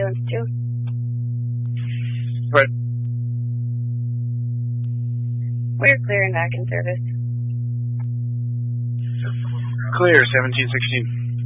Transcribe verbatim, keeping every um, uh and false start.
seven two. Right. We're clear and back in service. Clear, seventeen sixteen.